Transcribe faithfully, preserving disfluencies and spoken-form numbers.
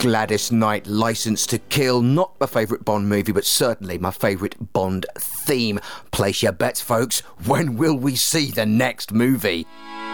Gladys Knight, Licence to Kill. Not my favourite Bond movie, but certainly my favourite Bond theme. Place your bets, folks. When will we see the next movie?